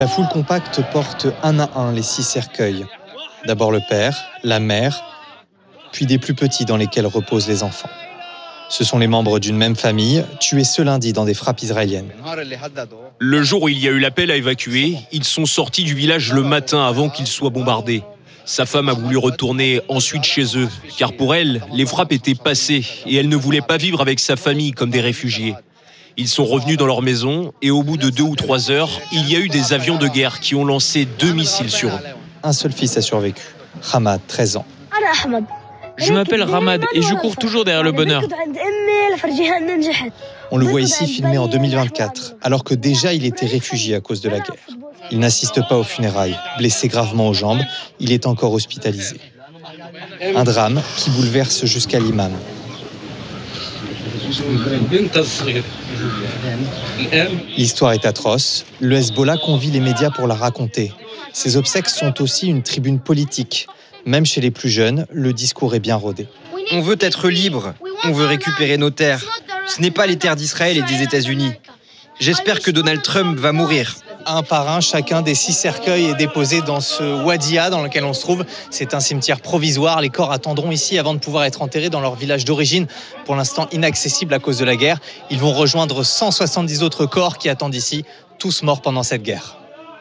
La foule compacte porte un à un les 6 cercueils. D'abord le père, la mère, puis des plus petits dans lesquels reposent les enfants. Ce sont les membres d'une même famille, tués ce lundi dans des frappes israéliennes. Le jour où il y a eu l'appel à évacuer, ils sont sortis du village le matin avant qu'il soit bombardé. Sa femme a voulu retourner ensuite chez eux, car pour elle, les frappes étaient passées et elle ne voulait pas vivre avec sa famille comme des réfugiés. Ils sont revenus dans leur maison et au bout de 2 ou 3 heures, il y a eu des avions de guerre qui ont lancé 2 missiles sur eux. Un seul fils a survécu, Hamad, 13 ans. Je m'appelle Ramad et je cours toujours derrière le bonheur. On le voit ici filmé en 2024, alors que déjà il était réfugié à cause de la guerre. Il n'assiste pas aux funérailles. Blessé gravement aux jambes, il est encore hospitalisé. Un drame qui bouleverse jusqu'à l'imam. L'histoire est atroce. Le Hezbollah convie les médias pour la raconter. Ces obsèques sont aussi une tribune politique. Même chez les plus jeunes, le discours est bien rodé. On veut être libre, on veut récupérer nos terres. Ce n'est pas les terres d'Israël et des États-Unis. J'espère que Donald Trump va mourir. Un par un, chacun des 6 cercueils est déposé dans ce wadia dans lequel on se trouve. C'est un cimetière provisoire. Les corps attendront ici avant de pouvoir être enterrés dans leur village d'origine, pour l'instant inaccessible à cause de la guerre. Ils vont rejoindre 170 autres corps qui attendent ici, tous morts pendant cette guerre.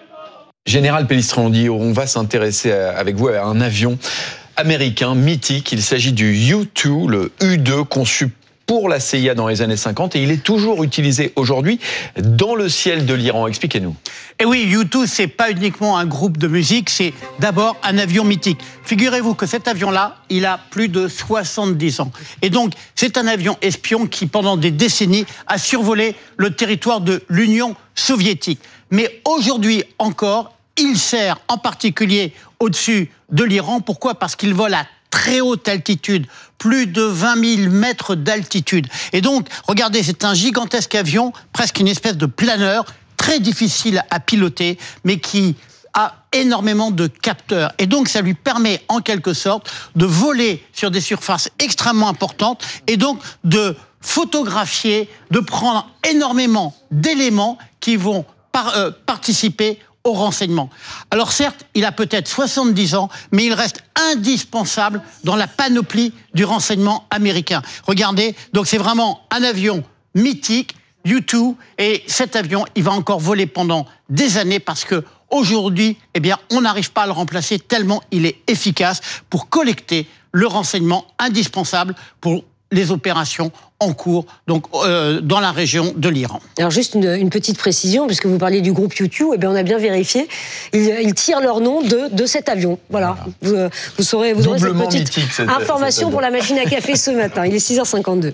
Général Pellistrandi, on va s'intéresser avec vous à un avion américain mythique. Il s'agit du U-2, le U-2 conçu pour la CIA dans les années 50 et il est toujours utilisé aujourd'hui dans le ciel de l'Iran. Expliquez-nous. Et oui, U2, c'est pas uniquement un groupe de musique, c'est d'abord un avion mythique. Figurez-vous que cet avion-là, il a plus de 70 ans. Et donc, c'est un avion espion qui, pendant des décennies, a survolé le territoire de l'Union soviétique. Mais aujourd'hui encore, il sert en particulier au-dessus de l'Iran. Pourquoi ? Parce qu'il vole à très haute altitude, plus de 20 000 mètres d'altitude. Et donc, regardez, c'est un gigantesque avion, presque une espèce de planeur, très difficile à piloter, mais qui a énormément de capteurs. Et donc, ça lui permet, en quelque sorte, de voler sur des surfaces extrêmement importantes et donc de photographier, de prendre énormément d'éléments qui vont participer au renseignement. Alors certes, il a peut-être 70 ans, mais il reste indispensable dans la panoplie du renseignement américain. Regardez, donc c'est vraiment un avion mythique, U-2, et cet avion, il va encore voler pendant des années parce que aujourd'hui, eh bien, on n'arrive pas à le remplacer tellement il est efficace pour collecter le renseignement indispensable pour les opérations en cours donc dans la région de l'Iran. Alors juste une petite précision, puisque vous parliez du groupe U2, eh bien on a bien vérifié, ils tirent leur nom de cet avion. Voilà, vous aurez cette petite information pour la machine à café ce matin. Il est 6h52.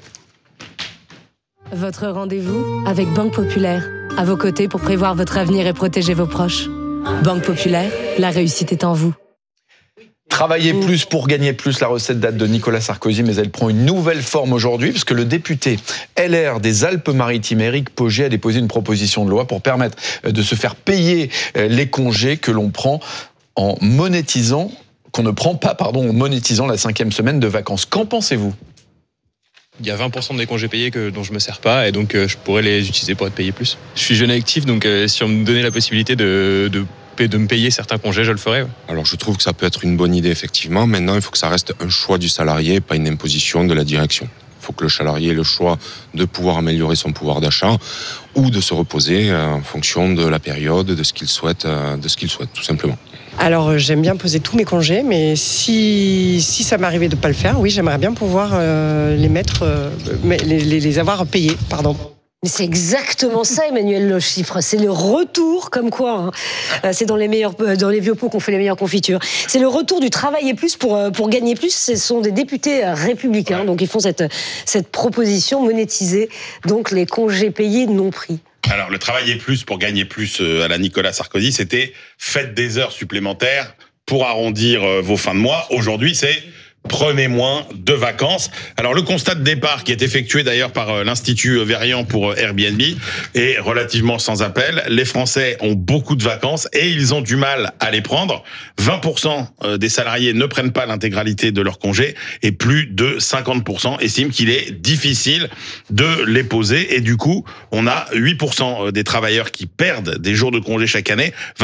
Votre rendez-vous avec Banque Populaire, à vos côtés pour prévoir votre avenir et protéger vos proches. Banque Populaire, la réussite est en vous. Travailler plus pour gagner plus, la recette date de Nicolas Sarkozy, mais elle prend une nouvelle forme aujourd'hui, puisque le député LR des Alpes-Maritimes, Éric Pauget, a déposé une proposition de loi pour permettre de se faire payer les congés que l'on prend en monétisant, qu'on ne prend pas, en monétisant la 5e semaine de vacances. Qu'en pensez-vous ? Il y a 20% des congés payés dont je ne me sers pas et donc je pourrais les utiliser pour être payé plus. Je suis jeune et actif, donc si on me donnait la possibilité de me payer certains congés, je le ferais. Ouais. Alors je trouve que ça peut être une bonne idée effectivement. Maintenant, il faut que ça reste un choix du salarié, pas une imposition de la direction. Il faut que le salarié ait le choix de pouvoir améliorer son pouvoir d'achat ou de se reposer en fonction de la période, de ce qu'il souhaite, tout simplement. Alors j'aime bien poser tous mes congés, mais si ça m'arrivait de ne pas le faire, oui, j'aimerais bien pouvoir les avoir payés, pardon. Mais c'est exactement ça, Emmanuel Le Chypre. C'est le retour, comme quoi, hein. C'est dans les vieux pots qu'on fait les meilleures confitures. C'est le retour du travailler plus pour gagner plus. Ce sont des députés républicains, donc ils font cette proposition monétisée, donc les congés payés non pris. Alors, le travailler plus pour gagner plus à la Nicolas Sarkozy, c'était faites des heures supplémentaires pour arrondir vos fins de mois. Aujourd'hui, c'est prenez moins de vacances. Alors, le constat de départ qui est effectué d'ailleurs par l'Institut Verian pour Airbnb est relativement sans appel. Les Français ont beaucoup de vacances et ils ont du mal à les prendre. 20% des salariés ne prennent pas l'intégralité de leurs congés et plus de 50% estiment qu'il est difficile de les poser. Et du coup, on a 8% des travailleurs qui perdent des jours de congés chaque année.